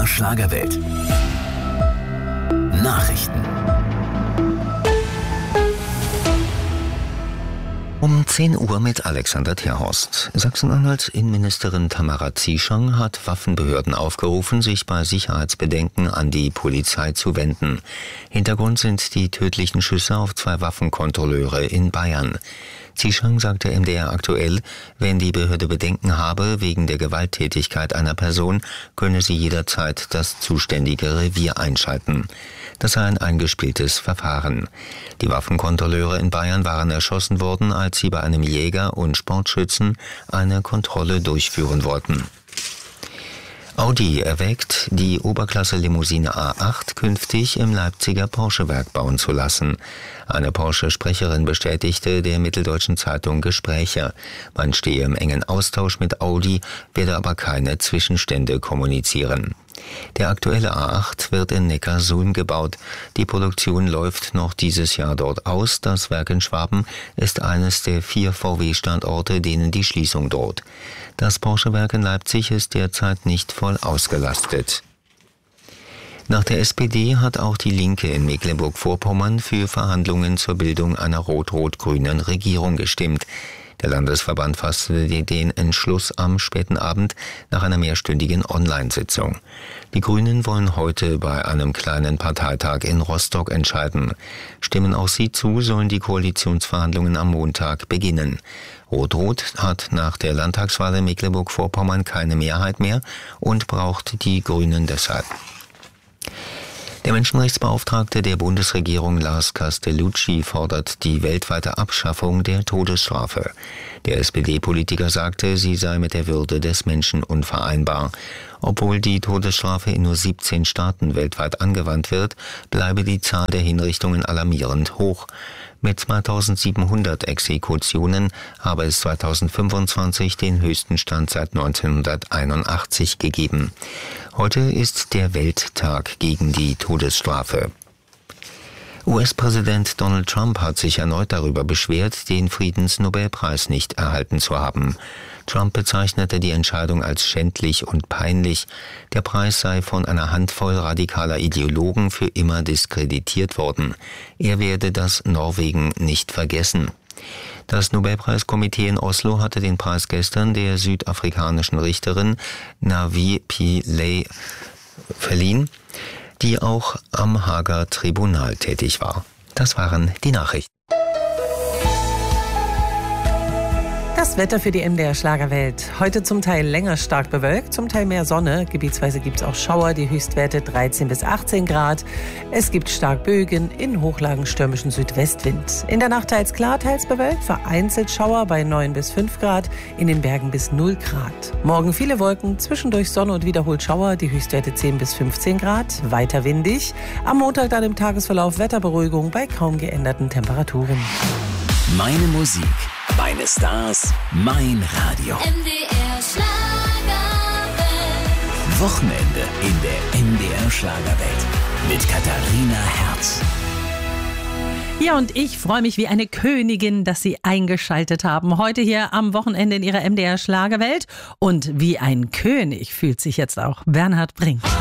Schlagerwelt. Nachrichten. Um 10 Uhr mit Alexander Terhorst. Sachsen-Anhalts Innenministerin Tamara Zieschang hat Waffenbehörden aufgerufen, sich bei Sicherheitsbedenken an die Polizei zu wenden. Hintergrund sind die tödlichen Schüsse auf 2 Waffenkontrolleure in Bayern. Zieschang sagte MDR aktuell, wenn die Behörde Bedenken habe wegen der Gewalttätigkeit einer Person, könne sie jederzeit das zuständige Revier einschalten. Das sei ein eingespieltes Verfahren. Die Waffenkontrolleure in Bayern waren erschossen worden, als sie bei einem Jäger und Sportschützen eine Kontrolle durchführen wollten. Audi erwägt, die Oberklasse-Limousine A8 künftig im Leipziger Porsche-Werk bauen zu lassen. Eine Porsche-Sprecherin bestätigte der Mitteldeutschen Zeitung Gespräche. Man stehe im engen Austausch mit Audi, werde aber keine Zwischenstände kommunizieren. Der aktuelle A8 wird in Neckarsulm gebaut. Die Produktion läuft noch dieses Jahr dort aus. Das Werk in Schwaben ist eines der 4 VW-Standorte, denen die Schließung droht. Das Porsche-Werk in Leipzig ist derzeit nicht voll ausgelastet. Nach der SPD hat auch die Linke in Mecklenburg-Vorpommern für Verhandlungen zur Bildung einer rot-rot-grünen Regierung gestimmt. Der Landesverband fasste den Entschluss am späten Abend nach einer mehrstündigen Online-Sitzung. Die Grünen wollen heute bei einem kleinen Parteitag in Rostock entscheiden. Stimmen auch sie zu, sollen die Koalitionsverhandlungen am Montag beginnen. Rot-Rot hat nach der Landtagswahl in Mecklenburg-Vorpommern keine Mehrheit mehr und braucht die Grünen deshalb. Der Menschenrechtsbeauftragte der Bundesregierung Lars Castellucci fordert die weltweite Abschaffung der Todesstrafe. Der SPD-Politiker sagte, sie sei mit der Würde des Menschen unvereinbar. Obwohl die Todesstrafe in nur 17 Staaten weltweit angewandt wird, bleibe die Zahl der Hinrichtungen alarmierend hoch. Mit 2700 Exekutionen habe es 2025 den höchsten Stand seit 1981 gegeben. Heute ist der Welttag gegen die Todesstrafe. US-Präsident Donald Trump hat sich erneut darüber beschwert, den Friedensnobelpreis nicht erhalten zu haben. Trump bezeichnete die Entscheidung als schändlich und peinlich. Der Preis sei von einer Handvoll radikaler Ideologen für immer diskreditiert worden. Er werde das Norwegen nicht vergessen. Das Nobelpreiskomitee in Oslo hatte den Preis gestern der südafrikanischen Richterin Navi Pillay verliehen, die auch am Haager Tribunal tätig war. Das waren die Nachrichten. Das Wetter für die MDR Schlagerwelt. Heute zum Teil länger stark bewölkt, zum Teil mehr Sonne. Gebietsweise gibt es auch Schauer, die Höchstwerte 13 bis 18 Grad. Es gibt stark Bögen, in Hochlagen stürmischen Südwestwind. In der Nacht teils klar, teils bewölkt, vereinzelt Schauer bei 9 bis 5 Grad, in den Bergen bis 0 Grad. Morgen viele Wolken, zwischendurch Sonne und wiederholt Schauer, die Höchstwerte 10 bis 15 Grad, weiter windig. Am Montag dann im Tagesverlauf Wetterberuhigung bei kaum geänderten Temperaturen. Meine Musik, meine Stars, mein Radio. MDR Schlagerwelt. Wochenende in der MDR Schlagerwelt mit Katharina Herz. Ja, und ich freue mich wie eine Königin, dass Sie eingeschaltet haben. Heute hier am Wochenende in Ihrer MDR Schlagerwelt. Und wie ein König fühlt sich jetzt auch Bernhard Brink.